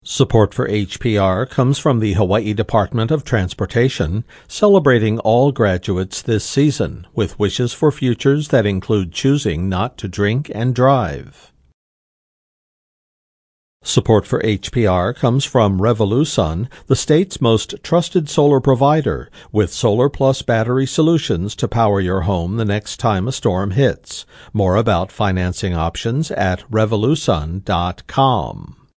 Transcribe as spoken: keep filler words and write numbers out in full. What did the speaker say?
Support for H P R comes from the Hawaii Department of Transportation, celebrating all graduates this season with wishes for futures that include choosing not to drink and drive. Support for H P R comes from Revolusun, the state's most trusted solar provider, with Solar Plus battery solutions to power your home the next time a storm hits. More about financing options at revolusun dot com.